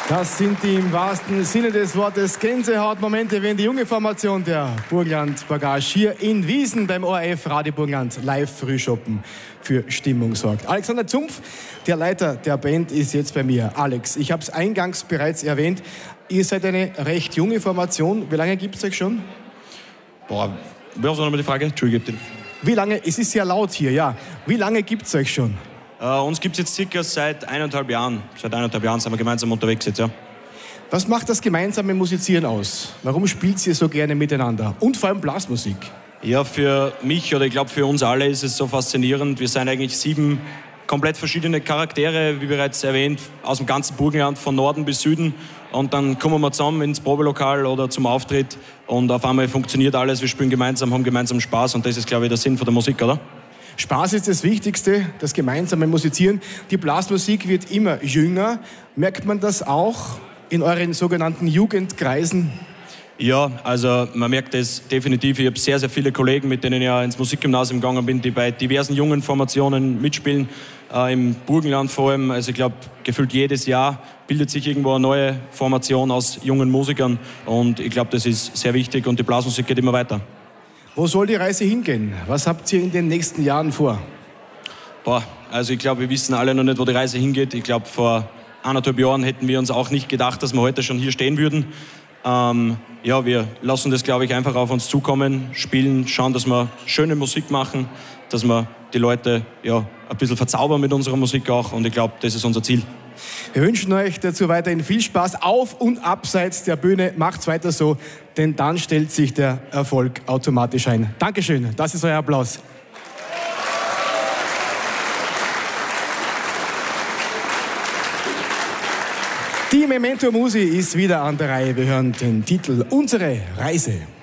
Das sind die im wahrsten Sinne des Wortes Gänsehautmomente, wenn die junge Formation der Burgenland Bagage hier in Wiesen beim ORF Radio Burgenland live Frühschoppen für Stimmung sorgt. Alexander Zumpf, der Leiter der Band, ist jetzt bei mir. Alex, ich habe es eingangs bereits erwähnt, ihr seid eine recht junge Formation. Wie lange gibt es euch schon? Wer war nochmal die Frage? Entschuldigung. Wie lange, es ist sehr laut hier, ja. Wie lange gibt es euch schon? Uns gibt es jetzt circa seit 1,5 Jahren. Seit 1,5 Jahren sind wir gemeinsam unterwegs jetzt, ja. Was macht das gemeinsame Musizieren aus? Warum spielt ihr so gerne miteinander? Und vor allem Blasmusik? Ja, für mich oder ich glaube für uns alle ist es so faszinierend. Wir sind eigentlich 7 komplett verschiedene Charaktere, wie bereits erwähnt, aus dem ganzen Burgenland, von Norden bis Süden. Und dann kommen wir zusammen ins Probelokal oder zum Auftritt und auf einmal funktioniert alles. Wir spielen gemeinsam, haben gemeinsam Spaß und das ist, glaube ich, der Sinn von der Musik, oder? Spaß ist das Wichtigste, das gemeinsame Musizieren. Die Blasmusik wird immer jünger. Merkt man das auch in euren sogenannten Jugendkreisen? Ja, also man merkt es definitiv. Ich habe sehr, sehr viele Kollegen, mit denen ich ja ins Musikgymnasium gegangen bin, die bei diversen jungen Formationen mitspielen, im Burgenland vor allem. Also ich glaube, gefühlt jedes Jahr bildet sich irgendwo eine neue Formation aus jungen Musikern und ich glaube, das ist sehr wichtig und die Blasmusik geht immer weiter. Wo soll die Reise hingehen? Was habt ihr in den nächsten Jahren vor? Also ich glaube, wir wissen alle noch nicht, wo die Reise hingeht. Ich glaube, vor 1,5 Jahren hätten wir uns auch nicht gedacht, dass wir heute schon hier stehen würden. Wir lassen das, glaube ich, einfach auf uns zukommen, spielen, schauen, dass wir schöne Musik machen, dass wir die Leute ein bisschen verzaubern mit unserer Musik auch. Und ich glaube, das ist unser Ziel. Wir wünschen euch dazu weiterhin viel Spaß auf und abseits der Bühne. Macht's weiter so, denn dann stellt sich der Erfolg automatisch ein. Dankeschön, das ist euer Applaus. Die Memento Musi ist wieder an der Reihe. Wir hören den Titel Unsere Reise.